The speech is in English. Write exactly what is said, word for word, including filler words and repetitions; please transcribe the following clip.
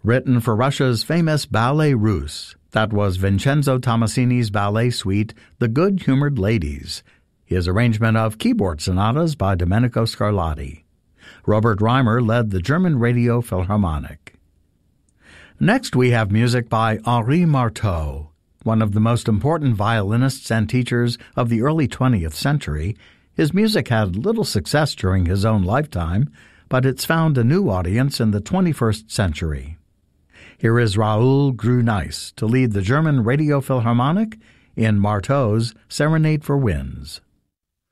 Written for Russia's famous Ballet Russe, that was Vincenzo Tommasini's ballet suite, The Good-Humored Ladies, his arrangement of keyboard sonatas by Domenico Scarlatti. Robert Reimer led the German Radio Philharmonic. Next we have music by Henri Marteau, one of the most important violinists and teachers of the early twentieth century. His music had little success during his own lifetime, but it's found a new audience in the twenty-first century. Here is Raoul Grüneiss to lead the German Radio Philharmonic in Marteau's Serenade for Winds.